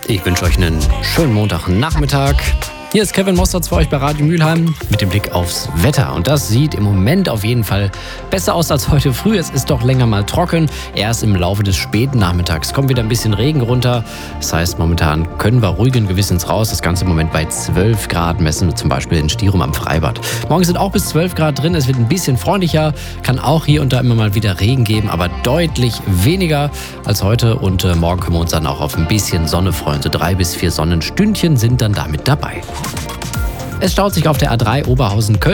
Ich wünsche euch einen schönen Montagnachmittag. Hier ist Kevin Mossertz für euch bei Radio Mülheim mit dem Blick aufs Wetter. Und das sieht im Moment auf jeden Fall besser aus als heute früh. Es ist doch länger mal trocken. Erst im Laufe des späten Nachmittags kommt wieder ein bisschen Regen runter. Das heißt, momentan können wir ruhigen Gewissens raus. Das Ganze im Moment bei 12 Grad messen wir zum Beispiel in Stirum am Freibad. Morgen sind auch bis 12 Grad drin. Es wird ein bisschen freundlicher. Kann auch hier und da immer mal wieder Regen geben, aber deutlich weniger als heute. Und morgen können wir uns dann auch auf ein bisschen Sonne freuen. So 3 bis 4 Sonnenstündchen sind dann damit dabei. Es staut sich auf der A3 Oberhausen-Köln.